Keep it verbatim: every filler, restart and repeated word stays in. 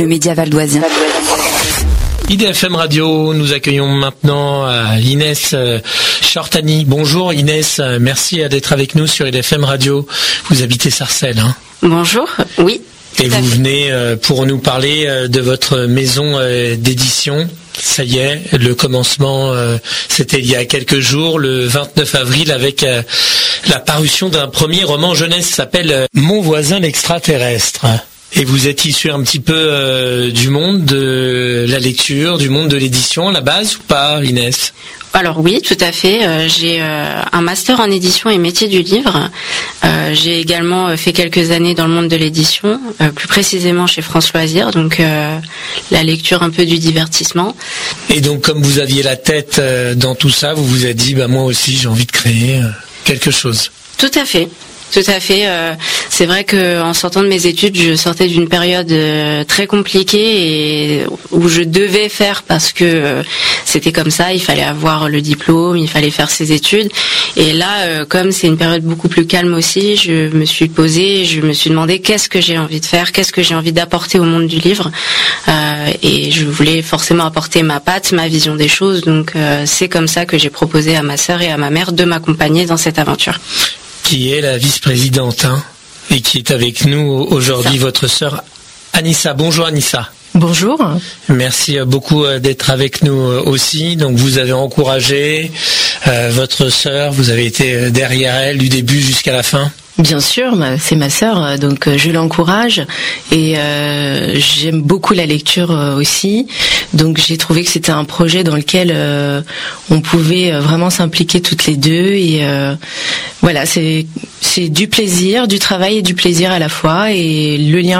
Le média valdoisien. I D F M Radio, nous accueillons maintenant euh, Inès euh, Shortani. Bonjour Inès, euh, merci d'être avec nous sur I D F M Radio. Vous habitez Sarcelles, hein ? Bonjour, oui. Et vous venez euh, pour nous parler euh, de votre maison euh, d'édition. Ça y est, le commencement, euh, c'était il y a quelques jours, le vingt-neuf avril, avec euh, la parution d'un premier roman jeunesse qui s'appelle euh, Mon voisin l'extraterrestre. Et vous êtes issu un petit peu euh, du monde de la lecture, du monde de l'édition à la base ou pas, Inès ? Alors oui, tout à fait. Euh, j'ai euh, un master en édition et métier du livre. Euh, j'ai également fait quelques années dans le monde de l'édition, euh, plus précisément chez France Loisirs, donc euh, la lecture un peu du divertissement. Et donc comme vous aviez la tête euh, dans tout ça, vous vous êtes dit, bah moi aussi j'ai envie de créer euh, quelque chose. Tout à fait. Tout à fait. Euh, c'est vrai que en sortant de mes études, je sortais d'une période euh, très compliquée et où je devais faire parce que euh, c'était comme ça. Il fallait avoir le diplôme, il fallait faire ses études. Et là, euh, comme c'est une période beaucoup plus calme aussi, je me suis posée, je me suis demandé qu'est-ce que j'ai envie de faire, qu'est-ce que j'ai envie d'apporter au monde du livre. Euh, et je voulais forcément apporter ma patte, ma vision des choses. Donc euh, c'est comme ça que j'ai proposé à ma sœur et à ma mère de m'accompagner dans cette aventure. Qui est la vice-présidente, hein, et qui est avec nous aujourd'hui, ça. Votre sœur Anissa. Bonjour Anissa. Bonjour. Merci beaucoup d'être avec nous aussi. Donc vous avez encouragé euh, votre sœur, vous avez été derrière elle du début jusqu'à la fin. Bien sûr, c'est ma sœur, donc je l'encourage et euh, j'aime beaucoup la lecture aussi. Donc j'ai trouvé que c'était un projet dans lequel euh, on pouvait vraiment s'impliquer toutes les deux et euh, voilà, c'est c'est du plaisir, du travail et du plaisir à la fois et le lien